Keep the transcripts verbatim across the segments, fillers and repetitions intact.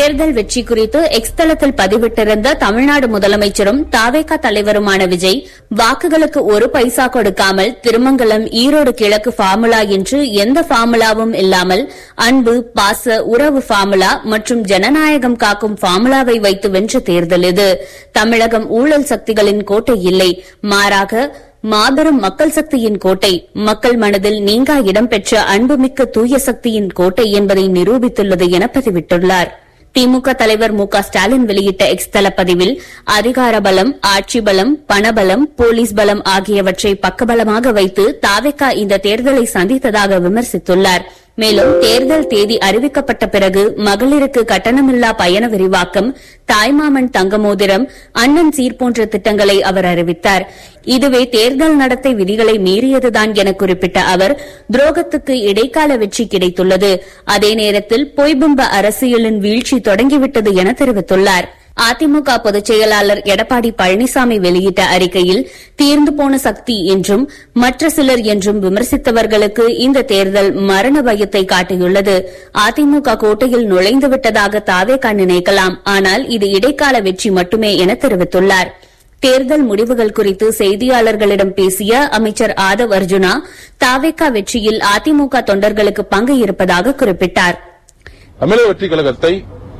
தேர்தல் வெற்றி குறித்து எக்ஸ் தளத்தில் பதிவிட்டிருந்த தமிழ்நாடு முதலமைச்சரும் தாவேகா தலைவருமான விஜய், வாக்குகளுக்கு ஒரு பைசா கொடுக்காமல் திருமங்கலம் ஈரோடு கிழக்கு ஃபார்முலா என்று எந்த ஃபார்முலாவும் இல்லாமல் அன்பு, பாச, உறவு ஃபார்முலா மற்றும் ஜனநாயகம் காக்கும் ஃபார்முலாவை வைத்து வென்ற தேர்தல் இது. தமிழகம் ஊழல் சக்திகளின் கோட்டை இல்லை, மாறாக மாபெரும் மக்கள் சக்தியின் கோட்டை, மக்கள் மனதில் நீங்கா இடம்பெற்ற அன்புமிக்க தூய சக்தியின் கோட்டை என்பதை நிரூபித்துள்ளது என பதிவிட்டுள்ளார். திமுக தலைவர் மு க ஸ்டாலின் வெளியிட்ட எக்ஸ் தள பதிவில் அதிகார பலம், ஆட்சி பலம், பணபலம், போலீஸ் பலம் ஆகியவற்றை பக்கபலமாக வைத்து தாவேகா இந்த தேர்தலை சந்தித்ததாக விமர்சித்துள்ளார். மேலும் தேர்தல் தேதி அறிவிக்கப்பட்ட பிறகு மகளிருக்கு கட்டணமில்லா பயண விரிவாக்கம், தாய்மாமன் தங்க மோதிரம், அண்ணன் சீர் போன்ற திட்டங்களை அவர் அறிவித்தார். இதுவே தேர்தல் நடத்தை விதிகளை மீறியதுதான் என குறிப்பிட்ட அவர், துரோகத்துக்கு இடைக்கால வெற்றி கிடைத்துள்ளது, அதே நேரத்தில் பொய்பிம்ப அரசியலின் வீழ்ச்சி தொடங்கிவிட்டது என தெரிவித்துள்ளார். அதிமுக பொதுச் செயலாளர் எடப்பாடி பழனிசாமி வெளியிட்ட அறிக்கையில் தீர்ந்து போன சக்தி என்றும் மற்ற சிலர் என்றும் விமர்சித்தவர்களுக்கு இந்த தேர்தல் மரண பயத்தை காட்டியுள்ளது. அதிமுக கோட்டையில் நுழைந்துவிட்டதாக தாவேகா நினைக்கலாம், ஆனால் இது இடைக்கால வெற்றி மட்டுமே என தெரிவித்துள்ளார். தேர்தல் முடிவுகள் குறித்து செய்தியாளர்களிடம் பேசிய அமைச்சர் ஆதவ் அர்ஜுனா, தாவேகா வெற்றியில் அதிமுக தொண்டர்களுக்கு பங்கு இருப்பதாக குறிப்பிட்டார். தமிழக வெற்றிக் கழகத்தை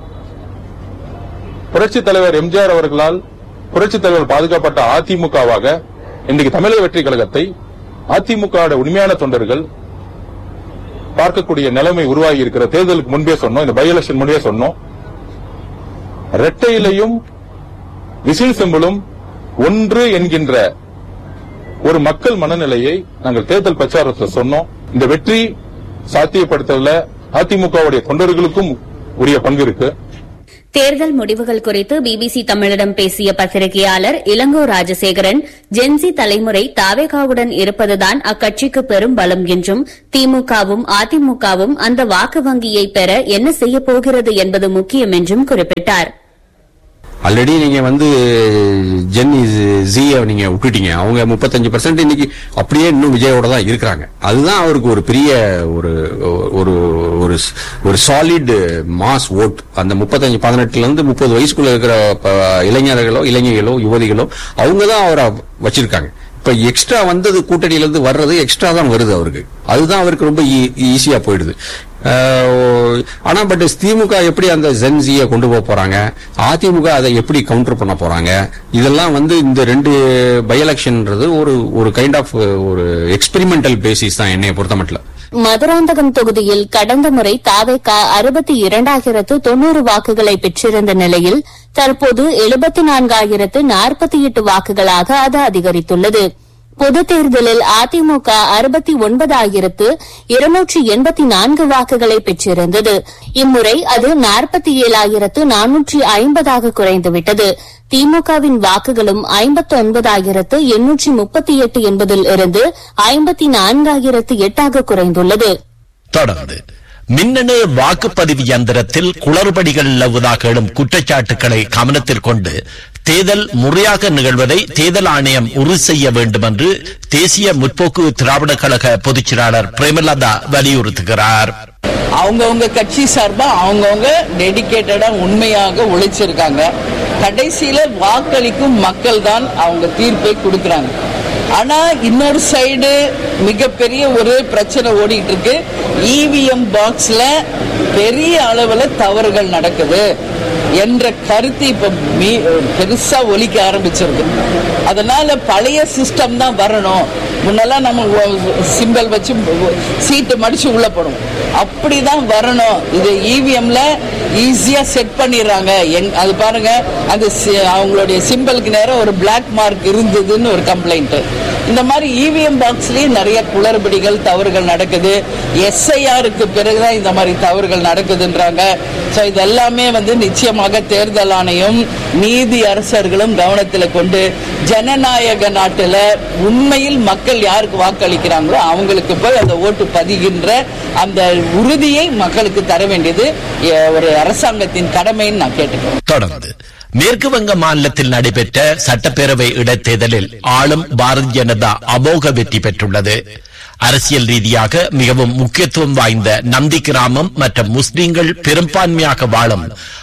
புரட்சித் தலைவர் எம்ஜிஆர் அவர்களால் புரட்சித் தலைவர் பாதுகாக்கப்பட்ட அதிமுகவாக இன்றைக்கு தமிழக வெற்றிக் கழகத்தை அதிமுக உண்மையான தொண்டர்கள் பார்க்கக்கூடிய நிலைமை உருவாகி இருக்கிற. தேர்தலுக்கு முன்பே சொன்னோம், இந்த பை எலெக்ஷன் முன்பே சொன்னோம், இரட்டையிலையும் விசில் சிம்பலும் ஒன்று என்கின்ற ஒரு மக்கள் மனநிலையை நாங்கள் தேர்தல் பிரச்சாரத்தில் சொன்னோம். இந்த வெற்றி சாத்தியப்படுத்தல அதிமுகவுடைய தொண்டர்களுக்கும் உரிய பங்கு இருக்கு. தேர்தல் முடிவுகள் குறித்து பிபிசி தமிழிடம் பேசிய பத்திரிகையாளர் இளங்கோ ராஜசேகரன், ஜென்சி தலைமுறை தாவேகாவுடன் இருப்பதுதான் அக்கட்சிக்கு பெரும் பலம் என்றும், திமுகவும் அதிமுகவும் அந்த வாக்கு வங்கியை பெற என்ன செய்யப் போகிறது என்பது முக்கியம் என்றும் குறிப்பிட்டார். ஆல்ரெடி நீங்க வந்து ஜென் ஜியை நீங்க விட்டுட்டீங்க, அவங்க முப்பத்தஞ்சு பர்சன்ட் இன்னைக்கு அப்படியே இன்னும் விஜயோட தான் இருக்கிறாங்க. அதுதான் அவருக்கு ஒரு பெரிய ஒரு ஒரு ஒரு சாலிட் மாஸ் ஓட். அந்த முப்பத்தஞ்சு பதினெட்டுல இருந்து முப்பது வயசுக்குள்ள இருக்கிற இளைஞர்களோ இளைஞர்களோ யுவதிகளோ அவங்க தான் அவரை வச்சிருக்காங்க. இப்ப எக்ஸ்ட்ரா வந்தது கூட்டணியில இருந்து வர்றது எக்ஸ்ட்ரா தான் வருது அவருக்கு, அதுதான் அவருக்கு ரொம்ப ஈஸியா போயிடுது. ஆனா பட் திமுக எப்படி அந்த ஜென்சியை கொண்டு போக போறாங்க, அதிமுக அதை எப்படி கவுண்டர் பண்ண போறாங்க, இதெல்லாம் வந்து இந்த ரெண்டு பை எலெக்ஷன்ன்றது ஒரு ஒரு கைண்ட் ஆஃப் ஒரு எக்ஸ்பெரிமெண்டல் பேசிஸ் தான் என்னைய பொறுத்த மட்டும். மதுராந்தகம் தொகுதியில் கடந்த முறை தாவேகா அறுபத்தி இரண்டாயிரத்து தொன்னூறு வாக்குகளை பெற்றிருந்த நிலையில் தற்போது எழுபத்தி நான்காயிரத்து நாற்பத்தி எட்டு வாக்குகளாக அது அதிகரித்துள்ளது. பொதுத் தேர்தலில் அதிமுக அறுபத்தி ஒன்பதாயிரத்து இருநூற்றி எண்பத்தி நான்கு வாக்குகளை பெற்றிருந்தது. இம்முறை அது நாற்பத்தி ஏழாயிரத்து நானூற்றி ஐம்பதாக குறைந்துவிட்டது. திமுகவின் வாக்குகளும் ஐம்பத்தி ஒன்பதாயிரத்து எண்ணூற்றி முப்பத்தி எட்டு என்பதில் இருந்து ஐம்பத்தி நான்காயிரத்து எட்டாக குறைந்துள்ளது. தொடர்ந்து மின்னணு வாக்குப்பதிவு இயந்திரத்தில் குளறுபடிகள் நிலவுவதாக எழும் குற்றச்சாட்டுகளை கவனத்தில் கொண்டு தேர்தல் முறையாக நிகழ்வதை தேர்தல் ஆணையம் உறுதி செய்ய வேண்டும் என்று தேசிய முற்போக்கு திராவிட கழக பொதுச் செயலாளர் பிரேமலதா வலியுறுத்துகிறார். அவங்கவுங்க கட்சி சார்பா அவங்கவுங்க டெடிகேட்டடா உண்மையாக உழைச்சிருக்காங்க. கடைசியில வாக்களிக்கும் மக்கள் தான் அவங்க தீர்ப்பை கொடுக்கறாங்க. ஆனா இன்னொரு சைடு மிகப்பெரிய ஒரு பிரச்சனை ஓடிட்டு இருக்கு. இவிஎம் பாக்ஸ்ல பெரிய அளவுல தவறுகள் நடக்குது என்ற கருத்து இப்ப பெருசா ஒலிக்க ஆரம்பிச்சிருக்கு. அதனால பழைய சிஸ்டம் தான் வரணும். முன்னெல்லாம் நம்ம சிம்பல் வச்சு சீட்டு மடிச்சு உள்ள போடும், அப்படிதான் வரணும். இது இவிஎம்ல ஈஸியா செட் பண்ணிடுறாங்க. அது பாருங்க, அது அவங்களுடைய சிம்பலுக்கு நேரம் ஒரு பிளாக் மார்க் இருந்ததுன்னு ஒரு கம்ப்ளைண்ட். இந்த மாதிரி இவிஎம் பாக்ஸ்லயும் நிறைய குளறுபடிகள் தவறுகள் நடக்குது. எஸ்ஐஆருக்கு பிறகுதான் இந்த மாதிரி தவறுகள் நடக்குதுன்றாங்க. சோ இதெல்லாமே வந்து நிச்சயமாக தேர்தல் ஆணையம் நீதி அரசர்களும் கவனத்தில் கொண்டு ஜனநாயக நாட்டுல உண்மையில் மக்கள் யாருக்கு வாக்களிக்கிறாங்களோ அவங்களுக்கு போய் அந்த ஓட்டு பதிகின்ற அந்த உறுதியை மக்களுக்கு தர வேண்டியது ஒரு அரசாங்கத்தின் கடமைன்னு நான் கேட்டுக்கிறேன். தொடர்ந்து மேற்கு வங்க மாநிலத்தில் நடைபெற்ற சட்டப்பேரவை இடைத்தேர்தலில் ஆளும் பாரதிய ஜனதா அமோக வெற்றி பெற்றுள்ளது. அரசியல் ரீதியாக மிகவும் முக்கியத்துவம் வாய்ந்த நந்தி கிராமம் மற்றும் முஸ்லிம்கள் பெரும்பான்மையாக வாழும்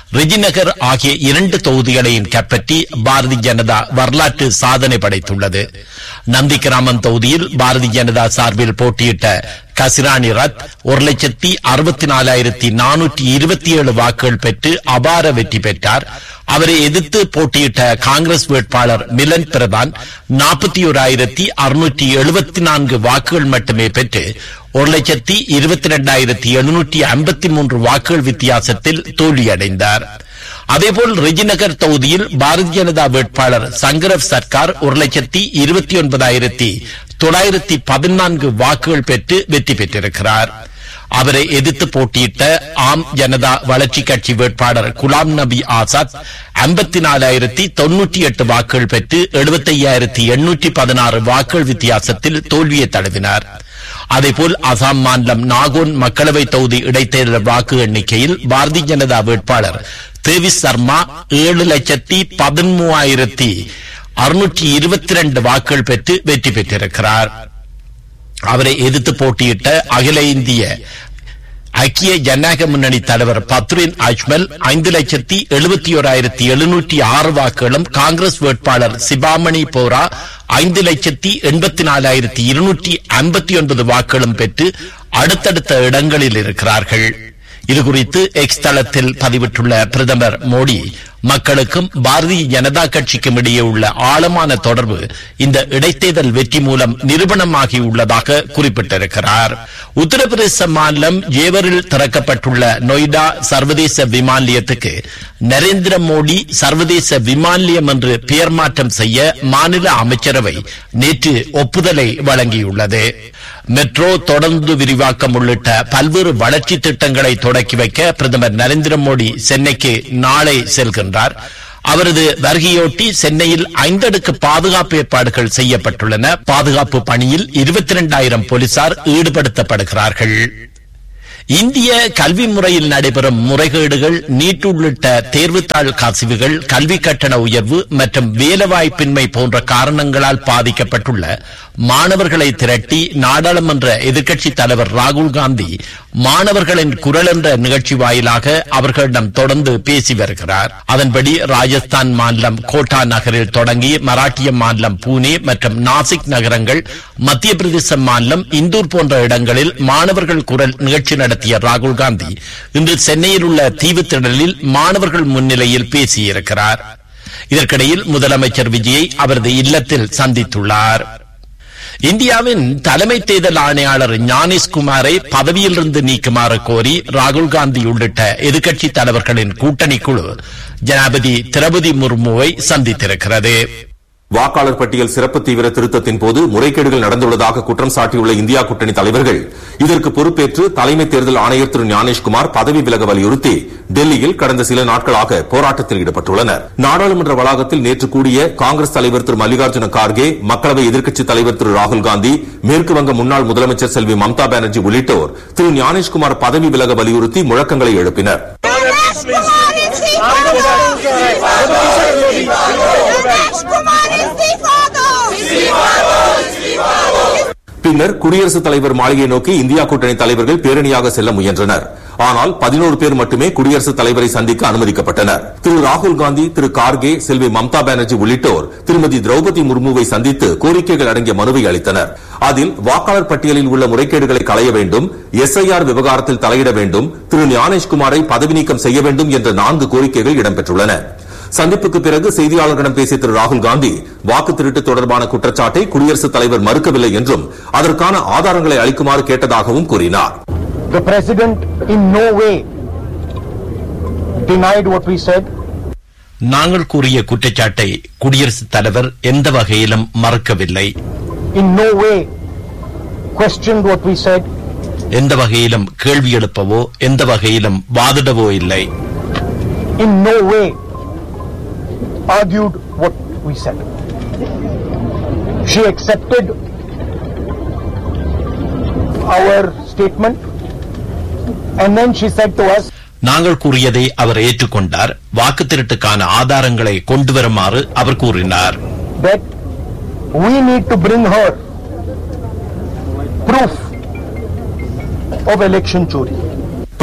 ரெஜிநகர் ஆகிய இரண்டு தொகுதிகளையும் கைப்பற்றி பாரதிய ஜனதா வரலாற்று சாதனை படைத்துள்ளது. நந்திகிராமம் தொகுதியில் பாரதிய ஜனதா சார்பில் போட்டியிட்ட கசிராணி ரத் ஒரு லட்சத்தி அறுபத்தி நாலாயிரத்தி நானூற்றி இருபத்தி ஏழு வாக்குகள் பெற்று அபார வெற்றி பெற்றார். அவரை எதிர்த்து போட்டியிட்ட காங்கிரஸ் வேட்பாளர் மிலன் பிரதான் நாற்பத்தி ஓராயிரத்தி அறுநூற்றி எழுபத்தி நான்கு வாக்குகள் மட்டுமே பெற்று ஒரு லட்சத்தி இருபத்தி இரண்டாயிரத்தி எழுநூற்றி ஐம்பத்தி மூன்று வாக்குகள் வித்தியாசத்தில் தோல்வியடைந்தார். அதேபோல் ரெஜிநகர் தொகுதியில் பாரதிய ஜனதா வேட்பாளர் சங்கரவ் சர்க்கார் ஒரு லட்சத்தி இருபத்தி ஒன்பதாயிரத்தி தொள்ளாயிரத்தி பதினான்கு வாக்குகள் பெற்று வெற்றி பெற்றிருக்கிறார். அவரை எதிர்த்து போட்டியிட்ட ஆம் ஜனதா வளர்ச்சி கட்சி வேட்பாளர் குலாம் நபி ஆசாத் ஐம்பத்தி நாலாயிரத்தி தொன்னூற்றி எட்டு வாக்குகள் பெற்று எழுபத்தி ஐயாயிரத்தி எண்ணூற்றி பதினாறு வாக்குகள் வித்தியாசத்தில் தோல்வியை தழுவினார். அதேபோல் அசாம் மாநிலம் நாகோன் மக்களவை தொகுதி இடைத்தேர்தல் வாக்கு எண்ணிக்கையில் பாரதிய ஜனதா வேட்பாளர் தேவிஸ் சர்மா ஏழு லட்சத்தி பதிமூவாயிரத்தி அறுநூற்றி இருபத்தி இரண்டு வாக்குகள் பெற்று வெற்றி பெற்றிருக்கிறார். அவரை எதிர்த்து போட்டியிட்ட அகில இந்திய ஐக்கிய ஜனநாயக முன்னணி தலைவர் பத்ரின் அஜ்மல் ஐந்து லட்சத்தி எழுபத்தி ஓராயிரத்தி எழுநூற்றி ஆறு வாக்குகளும், காங்கிரஸ் வேட்பாளர் சிபாமணி போரா ஐந்து லட்சத்தி எண்பத்தி நாலாயிரத்தி இருநூற்றி ஐம்பத்தி ஒன்பது வாக்குகளும் பெற்று அடுத்தடுத்த இடங்களில் இருக்கிறார்கள். இதுகுறித்து எக்ஸ் தளத்தில் பதிவிட்டுள்ள பிரதமர் மோடி, மக்களுக்கும் பாரதிய ஜனதா கட்சிக்கும் இடையே உள்ள ஆழமான தொடர்பு இந்த இடைத்தேர்தல் வெற்றி மூலம் நிரூபணமாகியுள்ளதாக குறிப்பிட்டிருக்கிறார். உத்தரப்பிரதேச மாநிலம் ஜேவரில் திறக்கப்பட்டுள்ள நொய்டா சர்வதேச விமான நிலையத்துக்கு நரேந்திர மோடி சர்வதேச விமான நிலையம் என்று பெயர் மாற்றம் செய்ய மாநில அமைச்சரவை நேற்று ஒப்புதலை வழங்கியுள்ளது. மெட்ரோ தொடர்ந்து விரிவாக்கம் உள்ளிட்ட பல்வேறு வளர்ச்சி திட்டங்களை தொடக்கி வைக்க பிரதமர் நரேந்திர மோடி சென்னைக்கு நாளை செல்கின்றார். அவரது வருகையொட்டி சென்னையில் ஐந்தடுக்கு பாதுகாப்பு ஏற்பாடுகள் செய்யப்பட்டுள்ளன. பாதுகாப்பு பணியில் இருபத்தி இரண்டாயிரம் போலீசார் ஈடுபடுத்தப்படுகிறார்கள். இந்திய கல்வி முறையில் நடைபெறும் முறைகேடுகள், நீட் உள்ளிட்ட தேர்வுத்தாள் கசிவுகள், கல்வி கட்டண உயர்வு மற்றும் வேலைவாய்ப்பின்மை போன்ற காரணங்களால் பாதிக்கப்பட்டுள்ள மாணவர்களை திரட்டி நாடாளுமன்ற எதிர்க்கட்சித் தலைவர் ராகுல் காந்தி மாணவர்களின் குரல் என்ற நிகழ்ச்சி வாயிலாக அவர்களிடம் தொடர்ந்து பேசி வருகிறார். அதன்படி ராஜஸ்தான் மாநிலம் கோட்டா நகரில் தொடங்கி மராட்டிய மாநிலம் பூனே மற்றும் நாசிக் நகரங்கள், மத்திய பிரதேச மாநிலம் இந்தூர் போன்ற இடங்களில் மாணவர்கள் குரல் நிகழ்ச்சி நடத்திய ராகுல் காந்தி இன்று சென்னையில் உள்ள தீவுத்திடலில் மாணவர்கள் முன்னிலையில் பேசியிருக்கிறார். இதற்கிடையில் முதலமைச்சர் விஜயை அவரது இல்லத்தில் சந்தித்துள்ளார். இந்தியாவின் தலைமை தேர்தல் ஆணையாளர் ஞானேஷ்குமாரை பதவியிலிருந்து நீக்குமாறு கோரி ராகுல் காந்தி உள்ளிட்ட எதிர்க்கட்சி தலைவர்களின் கூட்டணி குழு ஜனாதிபதி திரௌபதி முர்முவை சந்தித்திருக்கிறது. வாக்காளர் பட்டியல் சிறப்பு தீவிர திருத்தத்தின் போது முறைகேடுகள் நடந்துள்ளதாக குற்றம் சாட்டியுள்ள இந்தியா கூட்டணி தலைவர்கள் இதற்கு பொறுப்பேற்று தலைமை தேர்தல் ஆணையர் திரு ஞானேஷ்குமார் பதவி விலக வலியுறுத்தி டெல்லியில் கடந்த சில நாட்களாக போராட்டத்தில் ஈடுபட்டுள்ளனர். நாடாளுமன்ற வளாகத்தில் நேற்று கூடிய காங்கிரஸ் தலைவர் திரு மல்லிகார்ஜுன கார்கே, மக்களவை எதிர்க்கட்சித் தலைவர் திரு ராகுல் காந்தி, மேற்கு வங்க முன்னாள் முதலமைச்சர் செல்வி மம்தா பானர்ஜி உள்ளிட்டோர் திரு ஞானேஷ்குமார் பதவி விலக வலியுறுத்தி முழக்கங்களை எழுப்பினர். பின்னர் குடியரசுத் தலைவர் மாளிகை நோக்கி இந்தியா கூட்டணி தலைவர்கள் பேரணியாக செல்ல முயன்றனர். ஆனால் பதினோரு பேர் மட்டுமே குடியரசுத் தலைவரை சந்திக்க அனுமதிக்கப்பட்டனர். திரு ராகுல் காந்தி, திரு கார்கே, செல்வி மம்தா பானர்ஜி உள்ளிட்டோர் திருமதி திரௌபதி முர்முவை சந்தித்து கோரிக்கைகள் அடங்கிய மனுவை அளித்தனர். அதில் வாக்காளர் பட்டியலில் உள்ள முறைகேடுகளை களைய வேண்டும், எஸ் ஐ ஆர் விவகாரத்தில் தலையிட வேண்டும், திரு ஞானேஷ்குமாரை பதவி நீக்கம் செய்ய வேண்டும் என்ற நான்கு கோரிக்கைகள் இடம்பெற்றுள்ளன. சந்திப்புக்கு பிறகு செய்தியாளர்களிடம் பேசிய திரு ராகுல் காந்தி, வாக்கு திருட்டு தொடர்பான குற்றச்சாட்டை குடியரசுத் தலைவர் மறுக்கவில்லை என்றும் அதற்கான ஆதாரங்களை அளிக்குமாறு கேட்டதாகவும் கூறினார். The president in no way denied what we said. நாங்கள் கூறிய குற்றச்சாட்டை குடியரசுத் தலைவர் எந்த வகையிலும் மறுக்கவில்லை. In no way questioned what we said. எந்த வகையிலும் கேள்வி எழுப்பவோ எந்த வகையிலும் வாதிடவோ இல்லை. In no way argued what we said. She accepted our statement and then she said to us, நாங்கள் கூறியதை அவர் ஏற்றுக்கொண்டார். வாக்கு திருட்டுக்கான ஆதாரங்களை கொண்டு வருமாறு அவர் கூறினார். that we need to bring her proof of election chori.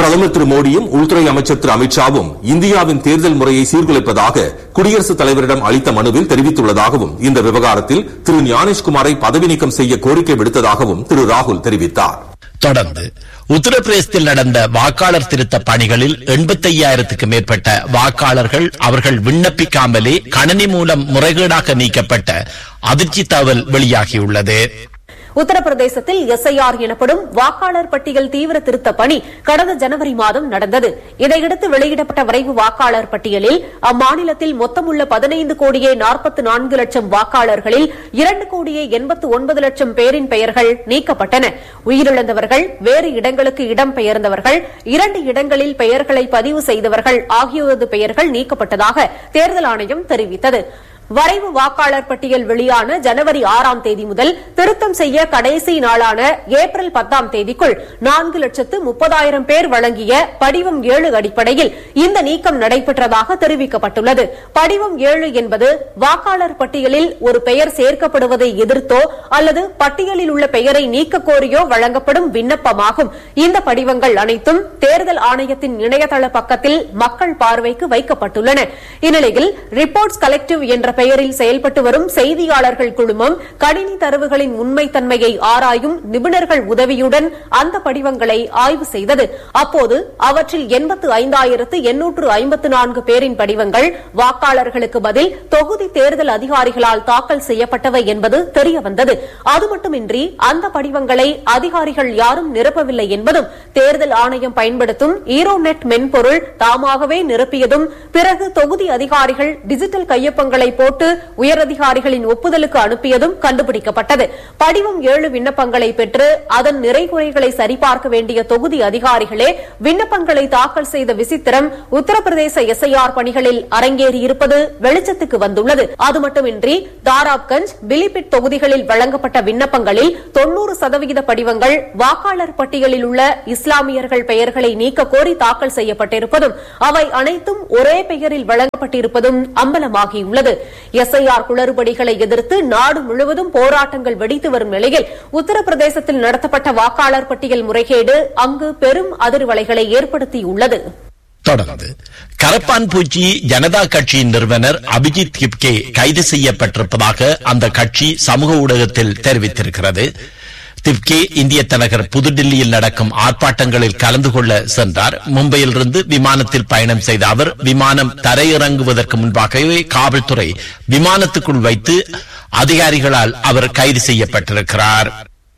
பிரதமர் திரு மோடியும் உள்துறை அமைச்சர் திரு அமித்ஷாவும் இந்தியாவின் தேர்தல் முறையை சீர்குலைப்பதாக குடியரசுத் தலைவரிடம் அளித்த மனுவில் தெரிவித்துள்ளதாகவும் இந்த விவகாரத்தில் திரு ஞானேஷ்குமாரை பதவி நீக்கம் செய்ய கோரிக்கை விடுத்ததாகவும் திரு ராகுல் தெரிவித்தார். தொடர்ந்து உத்தரப்பிரதேசத்தில் நடந்த வாக்காளர் திருத்த பணிகளில் எண்பத்தி ஐயாயிரத்துக்கு மேற்பட்ட வாக்காளர்கள் அவர்கள் விண்ணப்பிக்காமலே கணினி மூலம் முறைகேடாக நீக்கப்பட்ட அதிர்ச்சி தகவல் வெளியாகியுள்ளது. உத்தரப்பிரதேசத்தில் எஸ்ஐஆர் எனப்படும் வாக்காளர் பட்டியல் தீவிர திருத்த பணி கடந்த ஜனவரி மாதம் நடந்தது. இதையடுத்து வெளியிடப்பட்ட விரைவு வாக்காளர் பட்டியலில் அம்மாநிலத்தில் மொத்தமுள்ள பதினைந்து கோடியே நாற்பத்தி நான்கு லட்சம் வாக்காளர்களில் இரண்டு கோடியே எண்பத்து ஒன்பது லட்சம் பேரின் பெயர்கள் நீக்கப்பட்டன. உயிரிழந்தவர்கள், வேறு இடங்களுக்கு இடம்பெயர்ந்தவர்கள், இரண்டு இடங்களில் பெயர்களை பதிவு செய்தவர்கள் ஆகியோரது பெயர்கள் நீக்கப்பட்டதாக தேர்தல் ஆணையம் தெரிவித்தது. வரைவு வாக்காளர் பட்டியல் வெளியான ஜனவரி ஆறாம் தேதி முதல் திருத்தம் செய்ய கடைசி நாளான ஏப்ரல் பத்தாம் தேதிக்குள் நான்கு லட்சத்து முப்பதாயிரம் பேர் வழங்கிய படிவம் ஏழு அடிப்படையில் இந்த நீக்கம் நடைபெற்றதாக தெரிவிக்கப்பட்டுள்ளது. படிவம் ஏழு என்பது வாக்காளர் பட்டியலில் ஒரு பெயர் சேர்க்கப்படுவதை எதிர்த்தோ அல்லது பட்டியலில் உள்ள பெயரை நீக்க கோரியோ வழங்கப்படும் விண்ணப்பமாகும். இந்த படிவங்கள் அனைத்தும் தேர்தல் ஆணையத்தின் இணையதள பக்கத்தில் மக்கள் பார்வைக்கு வைக்கப்பட்டுள்ளன. இந்நிலையில் ரிப்போர்ட்ஸ் கலெக்டிவ் என்ற பெயரில் செயல்பட்டு வரும் செய்தியாளர்கள் குழுமம் கணினி தரவுகளின் உண்மைத்தன்மையை ஆராயும் நிபுணர்கள் உதவியுடன் அந்த படிவங்களை ஆய்வு செய்தது. அப்போது அவற்றில் எண்பத்து ஐந்தாயிரத்து எண்ணூற்று ஐம்பத்து நான்கு பேரின் படிவங்கள் வாக்காளர்களுக்கு பதில் தொகுதி தேர்தல் அதிகாரிகளால் தாக்கல் செய்யப்பட்டவை என்பது தெரியவந்தது. அது மட்டுமின்றி அந்த படிவங்களை அதிகாரிகள் யாரும் நிரப்பவில்லை என்பதும், தேர்தல் ஆணையம் பயன்படுத்தும் ஈரோநெட் மென்பொருள் தாமாகவே நிரப்பியதும், பிறகு தொகுதி அதிகாரிகள் டிஜிட்டல் கையொப்பங்களை போட்டு உயரதிகாரிகளின் ஒப்புதலுக்கு அனுப்பியதும் கண்டுபிடிக்கப்பட்டது. படிவம் ஏழு விண்ணப்பங்களை பெற்று அதன் நிறைகுறைகளை சரிபார்க்க வேண்டிய தொகுதி அதிகாரிகளே விண்ணப்பங்களை தாக்கல் செய்த விசித்திரம் உத்தரப்பிரதேச எஸ்ஐஆர் பணிகளில் அரங்கேறியிருப்பது வெளிச்சத்துக்கு வந்துள்ளது. அது மட்டுமின்றி தாராப்கஞ்ச், பிலிபிட் தொகுதிகளில் வழங்கப்பட்ட விண்ணப்பங்களில் தொன்னூறு சதவீத படிவங்கள் வாக்காளர் பட்டியலில் உள்ள இஸ்லாமியர்கள் பெயர்களை நீக்க கோரி தாக்கல் செய்யப்பட்டிருப்பதும், அவை அனைத்தும் ஒரே பெயரில் வழங்கப்பட்டிருப்பதும் அம்பலமாகியுள்ளது. எஸ்ஐஆர் குளறுபடிகளை எதிர்த்து நாடு முழுவதும் போராட்டங்கள் வெடித்து வரும் நிலையில் உத்தரப்பிரதேசத்தில் நடத்தப்பட்ட வாக்காளர் பட்டியல் முறைகேடு அங்கு பெரும் அதிர்வலைகளை ஏற்படுத்தியுள்ளது. தொடர்ந்து கரப்பான் பூச்சி ஜனதா கட்சியின் நிறுவனர் அபிஜித் கிப்கே கைது செய்யப்பட்டிருப்பதாக அந்த கட்சி சமூக ஊடகத்தில் தெரிவித்திருக்கிறது. திப்கே இந்திய தலைநகர் புதுடில்லியில் நடக்கும் ஆர்ப்பாட்டங்களில் கலந்து கொள்ள சென்றார். மும்பையிலிருந்து விமானத்தில் பயணம் செய்த அவர் விமானம் தரையிறங்குவதற்கு முன்பாகவே காவல்துறை விமானத்துக்குள் வைத்து அதிகாரிகளால் அவர் கைது செய்யப்பட்டிருக்கிறார்.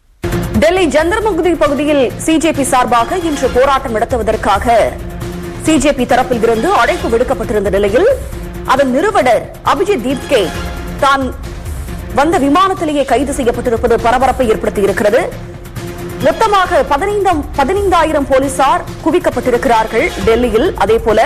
டெல்லி ஜந்தர்மந்தி பகுதியில் சிஜேபி சார்பாக இன்று போராட்டம் நடத்துவதற்காக சிஜேபி தரப்பில் இருந்து அழைப்பு விடுக்கப்பட்டிருந்த நிலையில் அதன் நிறுவனர் அபிஜித் தீப்கே தான் வந்த விமானத்திலேயே கைது செய்யப்பட்டிருப்பது பரபரப்பை ஏற்படுத்தியிருக்கிறது. மொத்தமாக பதினைந்தாயிரம் போலீசார் குவிக்கப்பட்டிருக்கிறார்கள் டெல்லியில். அதேபோல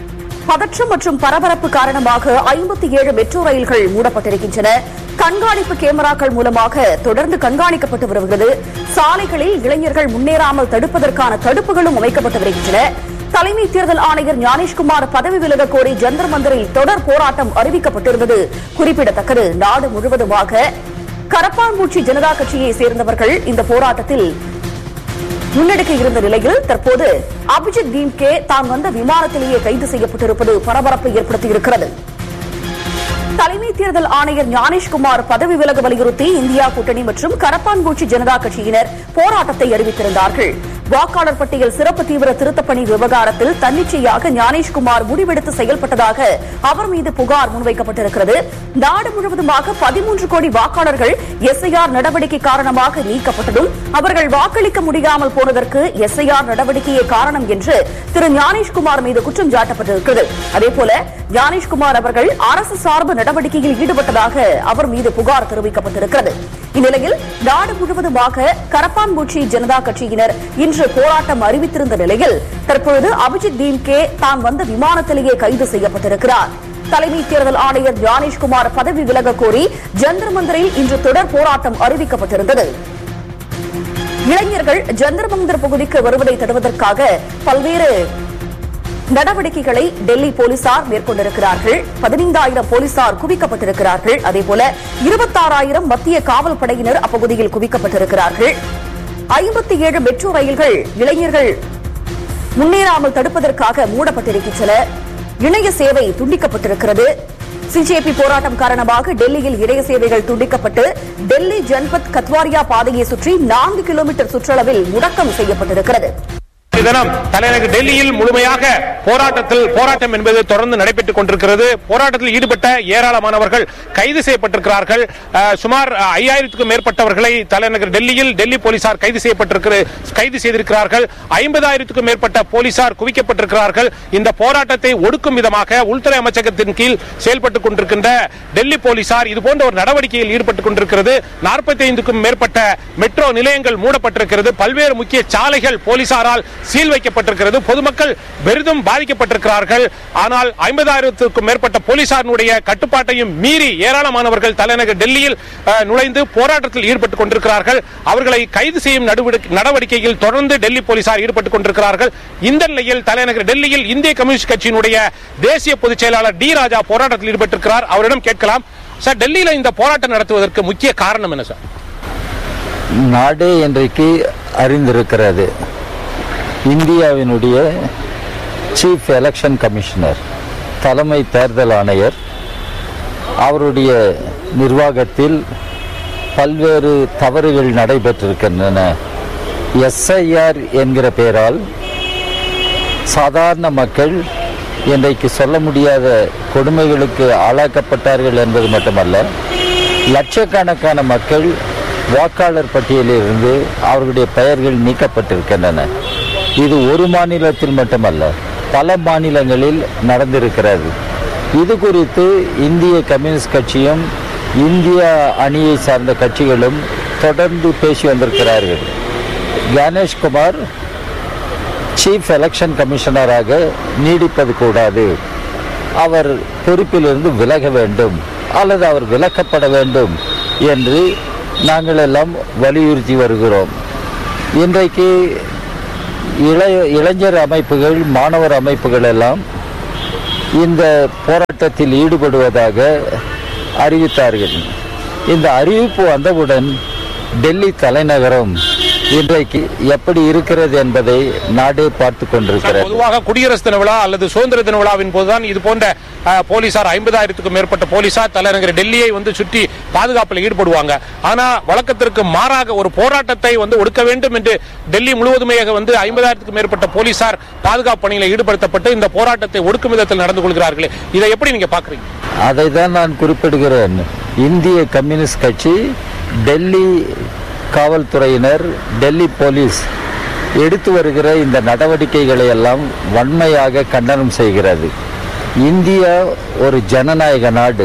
பதற்றம் மற்றும் பரபரப்பு காரணமாக ஐம்பத்தி ஏழு மெட்ரோ ரயில்கள் மூடப்பட்டிருக்கின்றன. கண்காணிப்பு கேமராக்கள் மூலமாக தொடர்ந்து கண்காணிக்கப்பட்டு வருகிறது. சாலைகளில் இளைஞர்கள் முன்னேறாமல் தடுப்பதற்கான தடுப்புகளும் அமைக்கப்பட்டு வருகின்றன. தலைமை தேர்தல் ஆணையர் ஞானேஷ்குமார் பதவி விலக கோரி ஜந்தர் மந்தரில் தொடர் போராட்டம் அறிவிக்கப்பட்டிருந்தது குறிப்பிடத்தக்கது. நாடு முழுவதுமாக கரப்பான்பூச்சி ஜனதா கட்சியை சேர்ந்தவர்கள் இந்த போராட்டத்தில் முன்னெடுக்க இருந்த நிலையில் தற்போது அபிஜித் தீப்கே தான் வந்த விமானத்திலேயே கைது செய்யப்பட்டிருப்பது பரபரப்பை ஏற்படுத்தியிருக்கிறது. தலைமை தேர்தல் ஆணையர் ஞானேஷ்குமார் பதவி விலக வலியுறுத்தி இந்தியா கூட்டணி மற்றும் கரப்பான்பூச்சி ஜனதா கட்சியினர் போராட்டத்தை அறிவித்திருந்தார்கள். வாக்காளர் பட்டியல் சிறப்பு தீவிர திருத்தப்பணி விவகாரத்தில் தன்னிச்சையாக ஞானேஷ்குமார் முடிவெடுத்து செயல்பட்டதாக அவர் மீது புகார் முன்வைக்கப்பட்டிருக்கிறது. நாடு முழுவதுமாக பதிமூன்று கோடி வாக்காளர்கள் எஸ்ஐஆர் நடவடிக்கை காரணமாக நீக்கப்பட்டதும் அவர்கள் வாக்களிக்க முடியாமல் போனதற்கு எஸ்ஐஆர் நடவடிக்கையே காரணம் என்று திரு ஞானேஷ்குமார் மீது குற்றம் சாட்டப்பட்டிருக்கிறது. அதேபோல ஞானேஷ்குமார் அவர்கள் அரசு சார்பு நடவடிக்கையில் ஈடுபட்டதாக அவர் மீது புகார் தெரிவிக்கப்பட்டிருக்கிறது. இந்நிலையில் நாடு முழுவதுமாக கரப்பான்பூச்சி ஜனதா கட்சியினர் இன்று போராட்டம் அறிவித்திருந்த நிலையில் தற்பொழுது அபிஜித் தீப்கே தான் வந்த விமானத்திலேயே கைது செய்யப்பட்டிருக்கிறார். தலைமை தேர்தல் ஆணையர் ஞானேஷ்குமார் பதவி விலக கோரி ஜந்தர் மந்தரில் இன்று தொடர் போராட்டம் அறிவிக்கப்பட்டிருந்தது. இளைஞர்கள் ஜந்தர் மந்தர் பகுதிக்கு வருவதை தடுப்பதற்காக பல்வேறு நடவடிக்கைகளை டெல்லி போலீசார் மேற்கொண்டிருக்கிறார்கள். பதினைந்தாயிரம் போலீசார் குவிக்கப்பட்டிருக்கிறார்கள். அதேபோல இருபத்தாறாயிரம் மத்திய காவல் படையினர் அப்பகுதியில் குவிக்கப்பட்டிருக்கிறார்கள். ஐம்பத்தி ஏழு மெட்ரோ ரயில்கள் இளைஞர்கள் முன்னேறாமல் தடுப்பதற்காக மூடப்பட்டிருக்கின்றன. இணைய சேவை துண்டிக்கப்பட்டிருக்கிறது. சிஜேபி போராட்டம் காரணமாக டெல்லியில் இணைய சேவைகள் துண்டிக்கப்பட்டு டெல்லி ஜன்பத் கத்வாரியா பாதையை சுற்றி நான்கு கிலோமீட்டர் சுற்றளவில் முடக்கம் செய்யப்பட்டிருக்கிறது. தினம் தலைநகர் டெல்லியில் முழுமையாக போராட்டத்தில் போராட்டம் என்பது தொடர்ந்து நடைபெற்றுக் கொண்டிருக்கிறது. போராட்டத்தில் ஈடுபட்ட ஏராளமானவர்கள் கைது செய்யப்பட்டிருக்கிறார்கள். சுமார் ஐயாயிரத்துக்கும் மேற்பட்டவர்களை தலைநகர் டெல்லியில் டெல்லி போலீசார் கைது செய்யப்பட்டிருக்கிற கைது செய்திருக்கிறார்கள். ஐம்பதாயிரத்துக்கும் மேற்பட்ட போலீசார் குவிக்கப்பட்டிருக்கிறார்கள். இந்த போராட்டத்தை ஒடுக்கும் விதமாக உள்துறை அமைச்சகத்தின் கீழ் செயல்பட்டுக் கொண்டிருக்கின்ற டெல்லி போலீசார் இதுபோன்ற ஒரு நடவடிக்கையில் ஈடுபட்டுக் கொண்டிருக்கிறது. நாற்பத்தி ஐந்துக்கும் மேற்பட்ட மெட்ரோ நிலையங்கள் மூடப்பட்டிருக்கிறது. பல்வேறு முக்கிய சாலைகள் போலீசாரால் சீல் வைக்கப்பட்டிருக்கிறது. பொதுமக்கள் பெரிதும் பாதிக்கப்பட்டிருக்கிறார்கள். ஆனால் ஐம்பதாயிரத்திற்கும் மேற்பட்ட போலீசாருடைய கட்டுப்பாட்டையும் மீறி ஏராளமானவர்கள் தலைநகர் டெல்லியில் நுழைந்து போராட்டத்தில் ஈடுபட்டுக் கொண்டிருக்கிறார்கள். அவர்களை கைது செய்யும் நடவடிக்கையில் தொடர்ந்து டெல்லி போலீசார் ஈடுபட்டுக் கொண்டிருக்கிறார்கள். இந்த நிலையில் தலைநகர் டெல்லியில் இந்திய கம்யூனிஸ்ட் கட்சியினுடைய தேசிய பொதுச் செயலாளர் டி ராஜா போராட்டத்தில் ஈடுபட்டிருக்கிறார். அவரிடம் கேட்கலாம். சார், டெல்லியில் இந்த போராட்டம் நடத்துவதற்கு முக்கிய காரணம் என்ன சார்? நாடே இன்றைக்கு அறிந்திருக்கிறது, இந்தியாவினுடைய சீஃப் எலெக்ஷன் கமிஷனர், தலைமை தேர்தல் ஆணையர், அவருடைய நிர்வாகத்தில் பல்வேறு தவறுகள் நடைபெற்றிருக்கின்றன. எஸ்ஐஆர் என்கிற பெயரால் சாதாரண மக்கள் இன்றைக்கு சொல்ல முடியாத கொடுமைகளுக்கு ஆளாக்கப்பட்டார்கள் என்பது மட்டுமல்ல, லட்சக்கணக்கான மக்கள் வாக்காளர் பட்டியலில் இருந்து அவர்களுடைய பெயர்கள் நீக்கப்பட்டிருக்கின்றன. இது ஒரு மாநிலத்தில் மட்டுமல்ல, பல மாநிலங்களில் நடந்திருக்கிறது. இது குறித்து இந்திய கம்யூனிஸ்ட் கட்சியும் இந்திய அணியை சார்ந்த கட்சிகளும் தொடர்ந்து பேசி வந்திருக்கிறார்கள். கணேஷ்குமார் சீஃப் எலெக்ஷன் கமிஷனராக நீடிப்பது கூடாது, அவர் பொறுப்பிலிருந்து விலக வேண்டும் அல்லது அவர் விலக்கப்பட வேண்டும் என்று நாங்கள் எல்லாம் வலியுறுத்தி வருகிறோம். இன்றைக்கு இளைய இளைஞர் அமைப்புகள், மாணவர் அமைப்புகள் எல்லாம் இந்த போராட்டத்தில் ஈடுபடுவதாக அறிவித்தார்கள். இந்த அறிவிப்பு வந்தவுடன் டெல்லி தலைநகரம் இன்றைக்கு எப்படி இருக்கிறது என்பதை நாடே பார்த்து கொண்டிருக்கிறது. பொதுவாக குடியரசு தின விழா அல்லது சுதந்திர தின விழாவின் போதுதான் இது போன்ற போலீசார் ஐம்பதாயிரத்துக்கும் மேற்பட்ட போலீசார் தலைநகர் டெல்லியை வந்து சுற்றி பாதுகாப்பில் ஈடுபடுவாங்க. ஆனா வழக்கத்திற்கு மாறாக ஒரு போராட்டத்தை வந்து ஒடுக்க வேண்டும் என்று டெல்லி முழுவதுமையாக வந்து ஐம்பதாயிரத்துக்கும் மேற்பட்ட போலீசார் பாதுகாப்பு பணியில் ஈடுபடுத்தப்பட்டு இந்த போராட்டத்தை ஒடுக்கும் விதத்தில் நடந்து கொள்கிறார்களே, இதை எப்படி நீங்க பாக்குறீங்க? அதை தான் நான் குறிப்பிடுகிறேன். இந்திய கம்யூனிஸ்ட் கட்சி, டெல்லி காவல்துறையினர், டெல்லி போலீஸ் எடுத்து வருகிற இந்த நடவடிக்கைகளை எல்லாம் வன்மையாக கண்டனம் செய்கிறது. இந்தியா ஒரு ஜனநாயக நாடு.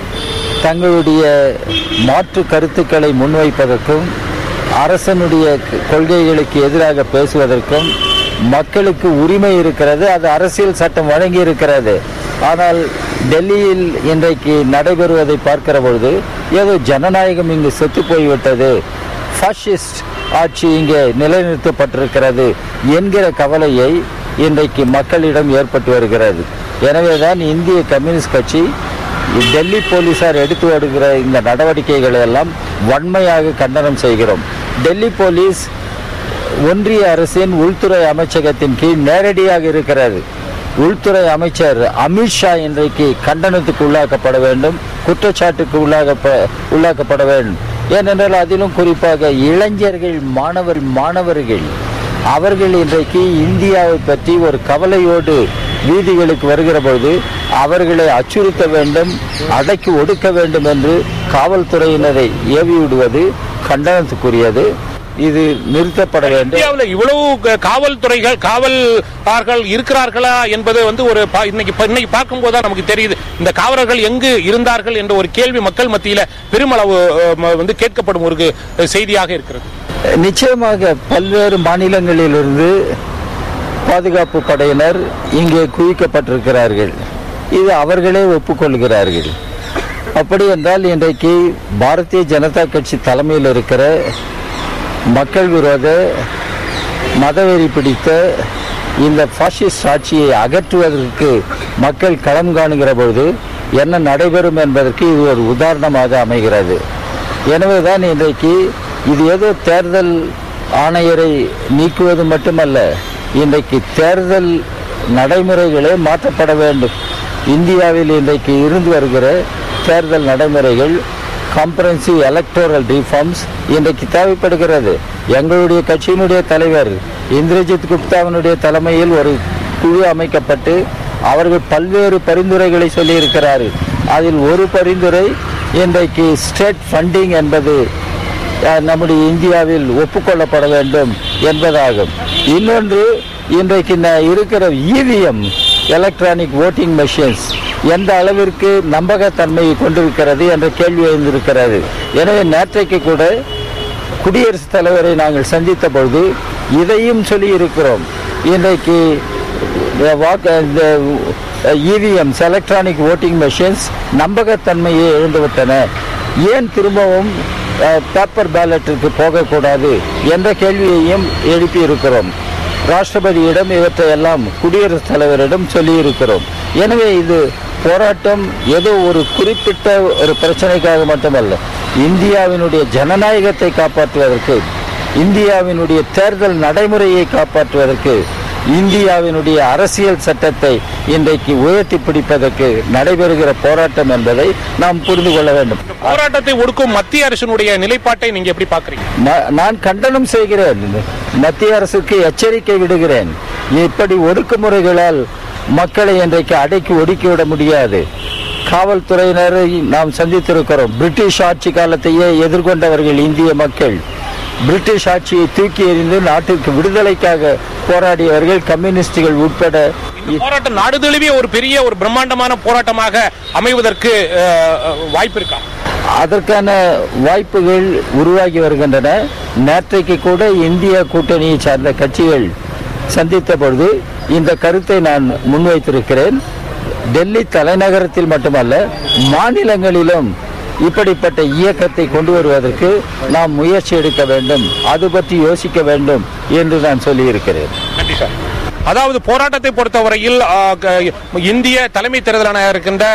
தங்களுடைய மாற்று கருத்துக்களை முன்வைப்பதற்கும் அரசனுடைய கொள்கைகளுக்கு எதிராக பேசுவதற்கும் மக்களுக்கு உரிமை இருக்கிறது. அது அரசியல் சட்டம் வழங்கி இருக்கிறது. ஆனால் டெல்லியில் இன்றைக்கு நடைபெறுவதை பார்க்கிற பொழுது ஏதோ ஜனநாயகம் இங்கு செத்து போய்விட்டது, பாசிஸ்ட் ஆட்சி இங்கே நிலைநிறுத்தப்பட்டிருக்கிறது என்கிற கவலையை இன்றைக்கு மக்களிடம் ஏற்பட்டு வருகிறது. எனவேதான் இந்திய கம்யூனிஸ்ட் கட்சி டெல்லி போலீசார் எடுத்து வருகிற இந்த நடவடிக்கைகளை எல்லாம் வன்மையாக கண்டனம் செய்கிறோம். டெல்லி போலீஸ் ஒன்றிய அரசின் உள்துறை அமைச்சகத்தின் கீழ் நேரடியாக இருக்கிறது. உள்துறை அமைச்சர் அமித்ஷா இன்றைக்கு கண்டனத்துக்கு உள்ளாக்கப்பட வேண்டும், குற்றச்சாட்டுக்கு உள்ளாக உள்ளாக்கப்பட வேண்டும். ஏனென்றால் அதிலும் குறிப்பாக இளைஞர்கள், மாணவர் மாணவர்கள் அவர்கள் இன்றைக்கு இந்தியாவை பற்றி ஒரு கவலையோடு வீதிகளுக்கு வருகிற பொழுது அவர்களை அச்சுறுத்த வேண்டும், அடக்கி ஒடுக்க வேண்டும் என்று காவல்துறையினரை ஏவிவிடுவது கண்டனத்துக்குரியது. இது நிறுத்தப்பட வேண்டும். இந்தியாவில் இவ்வளவு காவல்துறைகள் காவலர்கள் இருக்கிறார்களா என்பது வந்து ஒரு இன்னைக்கு இன்னைக்கு பார்க்கும் போதுதான் நமக்கு தெரியுது. இந்த காவலர்கள் எங்கு இருந்தார்கள் என்ற ஒரு கேள்வி மக்கள் மத்தியில் பெருமளவு வந்து கேட்கப்படும் ஒரு செய்தியாக இருக்கிறது. நிச்சயமாக பல்வேறு மாநிலங்களிலிருந்து பாதுகாப்பு படையினர் இங்கே குவிக்கப்பட்டிருக்கிறார்கள். இது அவர்களே ஒப்புக்கொள்கிறார்கள். அப்படி என்றால் இன்றைக்கு பாரதிய ஜனதா கட்சி தலைமையில் இருக்கிற மக்கள் விரோத மதவெறி பிடித்த இந்த பாசிஸ்ட் ஆட்சியை அகற்றுவதற்கு மக்கள் களம் காணுகிற பொழுது என்ன நடைபெறும் என்பதற்கு இது ஒரு உதாரணமாக அமைகிறது. எனவேதான் இன்றைக்கு இது ஏதோ தேர்தல் ஆணையரை நீக்குவது மட்டுமல்ல, இன்றைக்கு தேர்தல் நடைமுறைகளே மாற்றப்பட வேண்டும். இந்தியாவில் இன்றைக்கு இருந்து வருகிற தேர்தல் நடைமுறைகள் காம்ப்ரஹென்சிவ் எலக்டோரல் ரிஃபார்ம்ஸ் இன்றைக்கு தேவைப்படுகிறது. எங்களுடைய கட்சியினுடைய தலைவர் இந்திரஜித் குப்தாவினுடைய தலைமையில் ஒரு குழு அமைக்கப்பட்டு அவர்கள் பல்வேறு பரிந்துரைகளை சொல்லியிருக்கிறார்கள். அதில் ஒரு பரிந்துரை இன்றைக்கு ஸ்டேட் ஃபண்டிங் என்பது நம்முடைய இந்தியாவில் ஒப்புக்கொள்ளப்பட வேண்டும் என்பதாகும். இன்னொன்று, இன்றைக்கு இருக்கிற இவிஎம் எலக்ட்ரானிக் ஓட்டிங் மெஷின்ஸ் எந்த அளவிற்கு நம்பகத்தன்மையை கொண்டிருக்கிறது என்ற கேள்வி எழுந்திருக்கிறது. எனவே நேற்றைக்கு கூட குடியரசுத் தலைவரை நாங்கள் சந்தித்த பொழுது இதையும் சொல்லி இருக்கிறோம். இன்றைக்கு இவிஎம்ஸ் எலக்ட்ரானிக் ஓட்டிங் மெஷின்ஸ் நம்பகத்தன்மையை இழந்துவிட்டன, ஏன் திரும்பவும் பேப்பர் பேலட்டிற்கு போகக்கூடாது என்ற கேள்வியையும் எழுப்பி இருக்கிறோம். ராஷ்டிரபதியிடம் இவற்றையெல்லாம் குடியரசுத் தலைவரிடம் சொல்லியிருக்கிறோம். எனவே இது போராட்டம் ஏதோ ஒரு குறிப்பிட்ட ஒரு பிரச்சனைக்காக மட்டுமல்ல, இந்தியாவினுடைய ஜனநாயகத்தை காப்பாற்றுவதற்கு, இந்தியாவினுடைய தேர்தல் நடைமுறையை காப்பாற்றுவதற்கு, இந்தியாவினுடைய அரசியல் சட்டத்தை இன்றைக்கு உயர்த்தி பிடிப்பதற்கு நடைபெறுகிற போராட்டம் என்பதை நாம் புரிந்து கொள்ள வேண்டும். போராட்டத்தை ஒடுக்கும் மத்திய அரசினுடைய நிலைப்பாட்டை நீங்க எப்படி பாக்குறீங்க? நான் கண்டனம் செய்கிறேன், மத்திய அரசுக்கு எச்சரிக்கை விடுகிறேன். இப்படி ஒடுக்குமுறைகளால் மக்களை இன்றைக்கு அடக்கி ஒடுக்கிவிட முடியாது. காவல்துறையினரை நாம் சந்தித்திருக்கிறோம். பிரிட்டிஷ் ஆட்சி காலத்தையே எதிர்கொண்டவர்கள் இந்திய மக்கள். பிரிட்டிஷ் ஆட்சியை தூக்கி எறிந்து நாட்டிற்கு விடுதலைக்காக போராடியவர்கள் கம்யூனிஸ்டுகள் உட்பட. போராட்டம் நாடு தழுவிய ஒரு பெரிய ஒரு பிரம்மாண்டமான போராட்டமாக அமைவதற்கு வாய்ப்பு இருக்கா? அதற்கான வாய்ப்புகள் உருவாகி வருகின்றன. நேற்றைக்கு கூட இந்திய கூட்டணியை சார்ந்த கட்சிகள் சந்தித்த பொழுது இந்த கருத்தை நான் முன்வைத்திருக்கிறேன். டெல்லி தலைநகரத்தில் மட்டுமல்ல, மாநிலங்களிலும் இப்படிப்பட்ட இயக்கத்தை கொண்டு வருவதற்கு நாம் முயற்சி எடுக்க வேண்டும், அது பற்றி யோசிக்க வேண்டும் என்று நான் சொல்லியிருக்கிறேன். நன்றி சார். அதாவது போராட்டத்தை பொறுத்தவரையில் இந்திய தலைமை தேர்தல் ஆணையர் இருக்கின்ற